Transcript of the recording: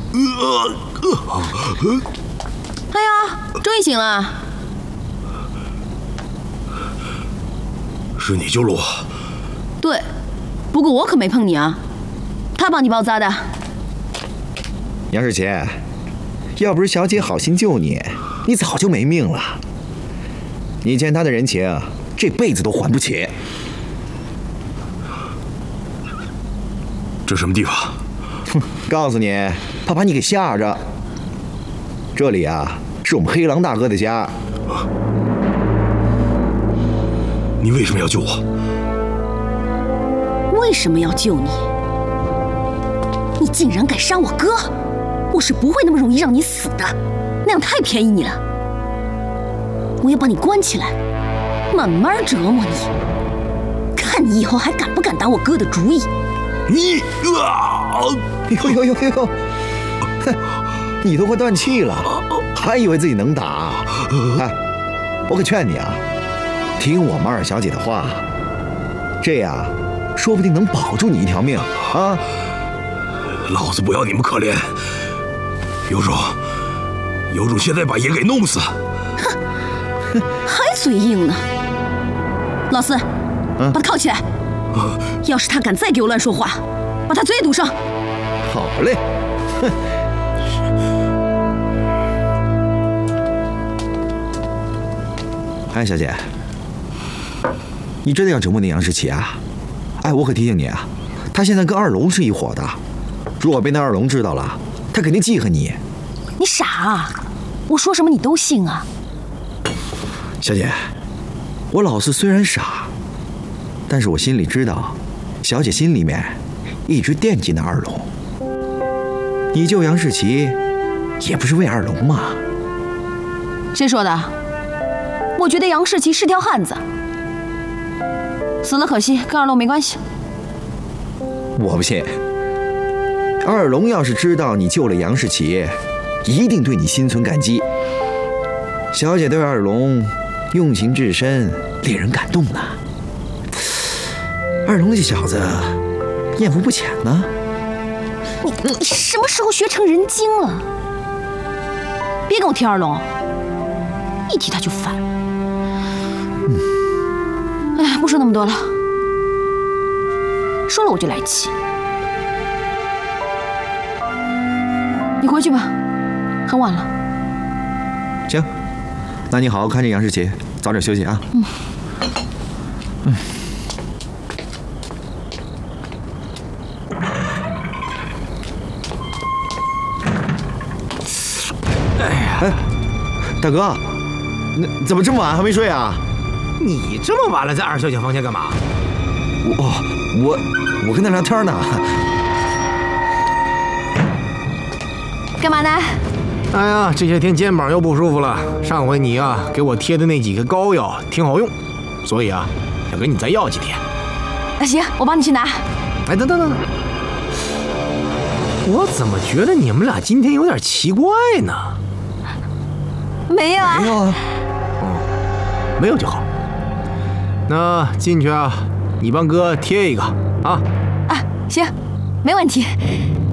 哎呀，终于醒了。 是你救了我。 对，不过我可没碰你啊，他帮你包扎的。 杨世奇，要不是小姐好心救你，你早就没命了。你欠她的人情，这辈子都还不起。 这什么地方？ 哼，告诉你，怕把你给吓着。这里啊，是我们黑狼大哥的家。 你为什么要救我？ 为什么要救你？你竟然敢杀我哥！我是不会那么容易让你死的，那样太便宜你了。我要把你关起来，慢慢折磨你，看你以后还敢不敢打我哥的主意。 你啊！ 呦！哼，你都快断气了，还以为自己能打？哎，我可劝你啊，听我们二小姐的话，这样说不定能保住你一条命啊！ 老子不要你们可怜，有种现在把爷给弄死！ 哼，还嘴硬呢。老四，把他铐起来。要是他敢再给我乱说话，把他嘴也堵上。 好嘞，哼。哎，小姐，你真的要折磨那杨世奇啊？哎，我可提醒你啊，他现在跟二龙是一伙的，如果被那二龙知道了，他肯定记恨你。 你傻啊？我说什么你都信啊？ 小姐，我老四虽然傻，但是我心里知道，小姐心里面一直惦记那二龙。你救杨世奇，也不是为二龙嘛？ 谁说的？我觉得杨世奇是条汉子，死了可惜，跟二龙没关系。 我不信，二龙要是知道你救了杨世奇，一定对你心存感激。小姐对二龙用情至深，令人感动呢。二龙这小子艳福不浅呢。 你什么时候学成人精了？别跟我提二龙，一提他就烦。哎呀，不说那么多了，说了我就来气。你回去吧，很晚了。 行，那你好好看着杨世奇，早点休息啊。哎，大哥，那怎么这么晚还没睡啊？ 你这么晚了在二小姐房间干嘛？ 我跟她聊天呢。 干嘛呢？ 哎呀，这些天肩膀又不舒服了。上回你啊给我贴的那几个膏药挺好用，所以啊要给你再要几天。 行，我帮你去拿。 哎，等，我怎么觉得你们俩今天有点奇怪呢？ 没有啊。 没有啊。 没有就好。那进去啊，你帮哥贴一个啊。 啊，行，没问题。